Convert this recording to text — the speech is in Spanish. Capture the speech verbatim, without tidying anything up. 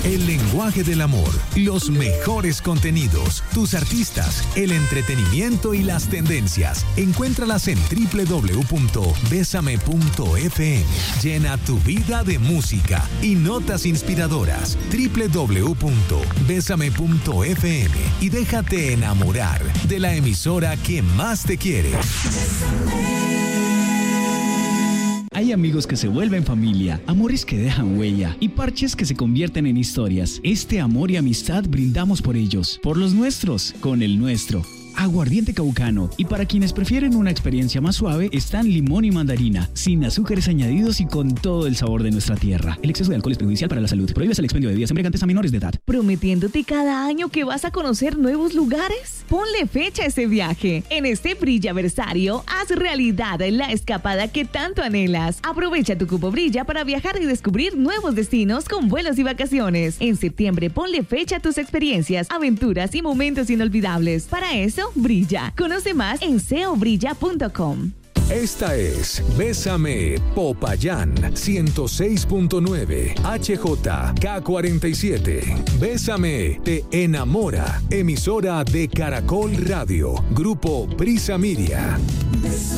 El lenguaje del amor, los mejores contenidos, tus artistas, el entretenimiento y las tendencias. Encuéntralas en doble u doble u doble u punto besame punto efe eme. Llena tu vida de música y notas inspiradoras. doble u doble u doble u punto besame punto efe eme y déjate enamorar de la emisora que más te quiere. Hay amigos que se vuelven familia, amores que dejan huella y parches que se convierten en historias. Este amor y amistad brindamos por ellos, por los nuestros, con el nuestro. Aguardiente Caucano. Y para quienes prefieren una experiencia más suave, están limón y mandarina, sin azúcares añadidos y con todo el sabor de nuestra tierra. El exceso de alcohol es perjudicial para la salud. Prohíbes el expendio de bebidas embriagantes a menores de edad. ¿Prometiéndote cada año que vas a conocer nuevos lugares? Ponle fecha a ese viaje. En este Brillaversario, haz realidad la escapada que tanto anhelas. Aprovecha tu cupo Brilla para viajar y descubrir nuevos destinos con vuelos y vacaciones. En septiembre, ponle fecha a tus experiencias, aventuras y momentos inolvidables. Para eso, Brilla. Conoce más en seo brilla punto com. Esta es Bésame Popayán ciento seis punto nueve H J K cuarenta y siete. Bésame te enamora. Emisora de Caracol Radio. Grupo Prisa Miria.